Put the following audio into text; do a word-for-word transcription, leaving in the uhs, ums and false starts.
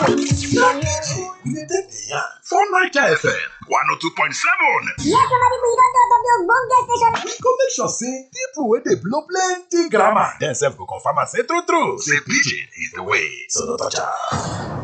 Na Pidgin we dey take the yarn for Naija F M one oh two point seven. Yes, my people, you don turn up the ogbonge station. We go make sure say people wey dey blow plenty grammar dem sef go confirm am say true true say Pidgin is the way, so no touch am.